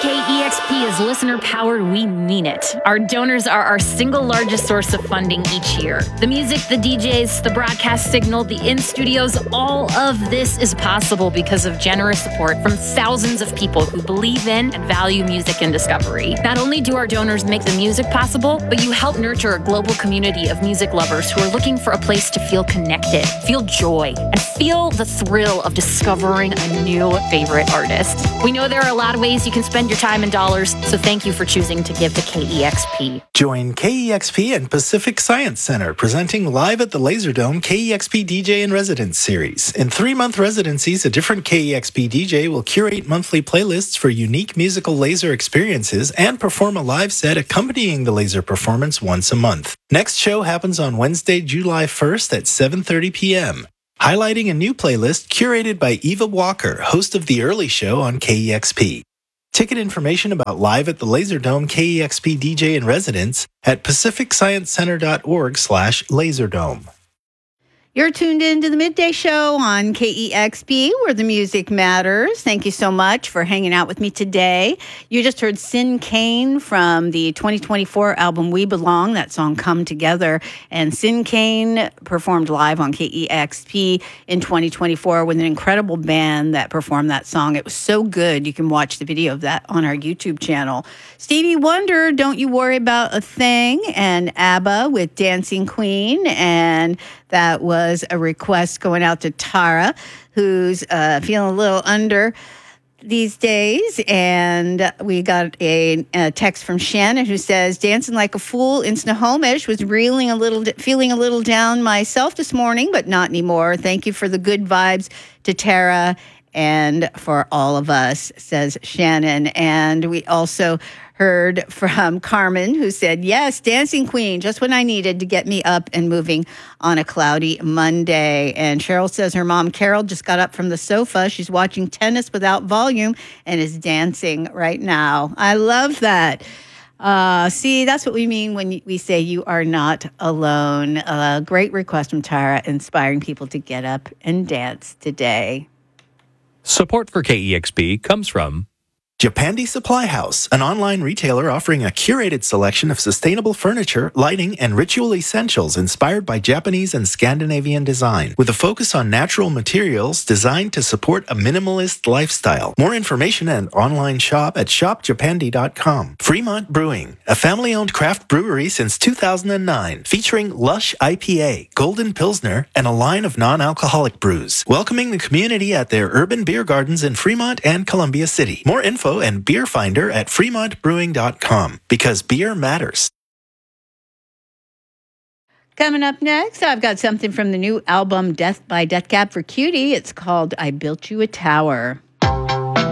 KEXP is listener-powered, we mean it. Our donors are our single largest source of funding each year. The music, the DJs, the broadcast signal, the in-studios, all of this is possible because of generous support from thousands of people who believe in and value music and discovery. Not only do our donors make the music possible, but you help nurture a global community of music lovers who are looking for a place to feel connected, feel joy, and feel the thrill of discovering a new favorite artist. We know there are a lot of ways you can spend your time and dollars, so thank you for choosing to give to KEXP. Join KEXP and Pacific Science Center presenting live at the Laserdome KEXP DJ in Residence series. In 3-month residencies, a different KEXP DJ will curate monthly playlists for unique musical laser experiences and perform a live set accompanying the laser performance once a month. Next show happens on Wednesday, July 1st at 7:30 p.m. highlighting a new playlist curated by Eva Walker, host of The Early Show on KEXP. Ticket information about Live at the Laserdome KEXP DJ in Residence at pacificsciencecenter.org/laserdome. You're tuned in to the Midday Show on KEXP, where the music matters. Thank you so much for hanging out with me today. You just heard Sin Kane from the 2024 album We Belong, that song Come Together. And Sin Kane performed live on KEXP in 2024 with an incredible band that performed that song. It was so good. You can watch the video of that on our YouTube channel. Stevie Wonder, Don't You Worry About a Thing, and ABBA with Dancing Queen. And that was a request going out to Tara, who's feeling a little under these days. And we got a text from Shannon who says, dancing like a fool in Snohomish, was feeling a little down myself this morning, but not anymore. Thank you for the good vibes to Tara and for all of us, says Shannon. And we also heard from Carmen, who said, yes, Dancing Queen, just when I needed to get me up and moving on a cloudy Monday. And Cheryl says her mom, Carol, just got up from the sofa. She's watching tennis without volume and is dancing right now. I love that. See, that's what we mean when we say you are not alone. A great request from Tara, inspiring people to get up and dance today. Support for KEXP comes from Japandi Supply House, an online retailer offering a curated selection of sustainable furniture, lighting, and ritual essentials inspired by Japanese and Scandinavian design, with a focus on natural materials designed to support a minimalist lifestyle. More information and online shop at shopjapandi.com. Fremont Brewing, a family-owned craft brewery since 2009, featuring Lush IPA, Golden Pilsner, and a line of non-alcoholic brews, welcoming the community at their urban beer gardens in Fremont and Columbia City. More info and beer finder at fremontbrewing.com, because beer matters. Coming up next, I've got something from the new album Death by Death Cab for Cutie. It's called I Built You a Tower.